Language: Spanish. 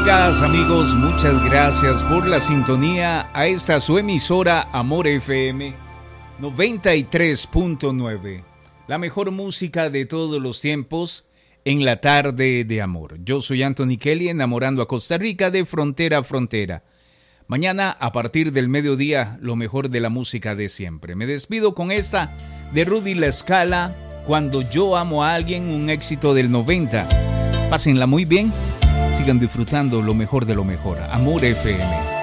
Amigas, amigos, muchas gracias por la sintonía a esta su emisora Amor FM 93.9. La mejor música de todos los tiempos en la tarde de amor. Yo soy Anthony Kelly, enamorando a Costa Rica de frontera a frontera. Mañana, a partir del mediodía, lo mejor de la música de siempre. Me despido con esta de Rudy La Scala, Cuando yo amo a alguien, un éxito del 90. Pásenla muy bien. Sigan disfrutando lo mejor de lo mejor. Amor FM.